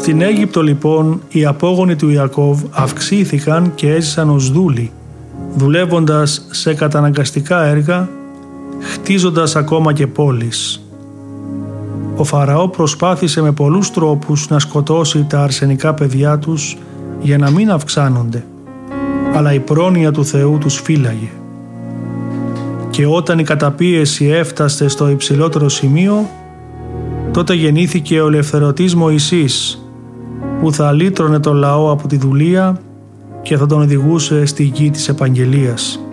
Στην Αίγυπτο λοιπόν οι απόγονοι του Ιακώβ αυξήθηκαν και έζησαν ως δούλοι, δουλεύοντας σε καταναγκαστικά έργα, χτίζοντας ακόμα και πόλεις. Ο Φαραώ προσπάθησε με πολλούς τρόπους να σκοτώσει τα αρσενικά παιδιά τους για να μην αυξάνονται, αλλά η πρόνοια του Θεού τους φύλαγε. Και όταν η καταπίεση έφτασε στο υψηλότερο σημείο, τότε γεννήθηκε ο ελευθερωτής Μωυσής, που θα λύτρωνε το λαό από τη δουλεία και θα τον οδηγούσε στη γη της επαγγελίας.